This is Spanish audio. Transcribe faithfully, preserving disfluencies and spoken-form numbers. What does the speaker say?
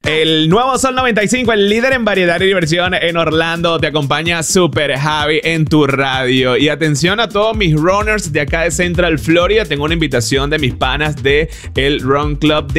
El nuevo Sol noventa y cinco, el líder en variedad y diversión en Orlando, te acompaña Super Javi en tu radio. Y atención a todos mis runners de acá de Central Florida, tengo una invitación de mis panas de el Run Club de